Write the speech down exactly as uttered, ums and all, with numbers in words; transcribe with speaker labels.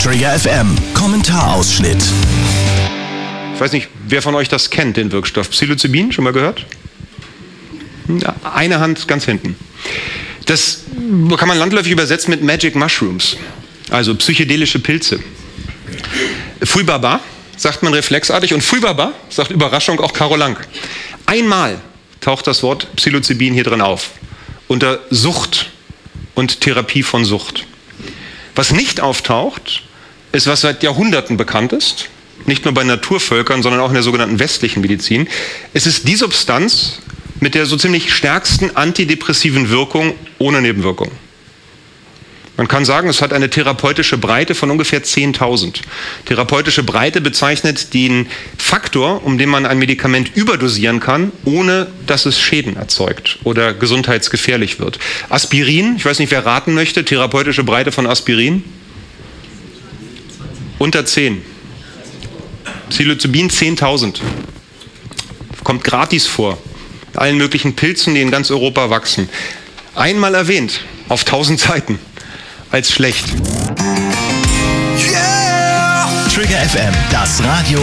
Speaker 1: Trigger F M, Kommentarausschnitt.
Speaker 2: Ich weiß nicht, wer von euch das kennt, den Wirkstoff Psilocybin, schon mal gehört? Ja, eine Hand ganz hinten. Das kann man landläufig übersetzen mit Magic Mushrooms, also psychedelische Pilze. Fui Baba sagt man reflexartig und Fui Baba sagt Überraschung auch Caro Lang. Einmal taucht das Wort Psilocybin hier drin auf, unter Sucht und Therapie von Sucht. Was nicht auftaucht, ist, was seit Jahrhunderten bekannt ist, nicht nur bei Naturvölkern, sondern auch in der sogenannten westlichen Medizin. Es ist die Substanz mit der so ziemlich stärksten antidepressiven Wirkung ohne Nebenwirkung. Man kann sagen, es hat eine therapeutische Breite von ungefähr zehntausend. Therapeutische Breite bezeichnet den Faktor, um den man ein Medikament überdosieren kann, ohne dass es Schäden erzeugt oder gesundheitsgefährlich wird. Aspirin, ich weiß nicht, wer raten möchte, therapeutische Breite von Aspirin? Unter zehn. Psilocybin zehntausend. Kommt gratis vor. Allen möglichen Pilzen, die in ganz Europa wachsen. Einmal erwähnt, auf tausend Seiten. Als schlecht.
Speaker 1: Yeah! Trigger F M, das Radio.